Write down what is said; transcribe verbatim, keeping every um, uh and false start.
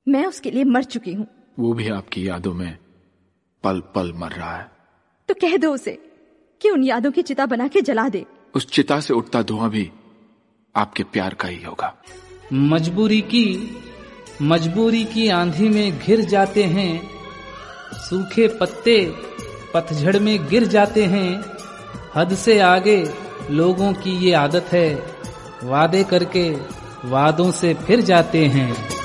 मैं उसके लिए मर चुकी हूँ। वो भी आपकी यादों में पल पल मर रहा है। तो कह दो उसे कि उन यादों की चिता बना के जला दे। उस चिता से उठता धुआं भी आपके प्यार का ही होगा। मजबूरी की मजबूरी की आंधी में घिर जाते हैं, सूखे पत्ते पतझड़ में गिर जाते हैं। हद से आगे लोगों की ये आदत है, वादे करके वादों से फिर जाते हैं।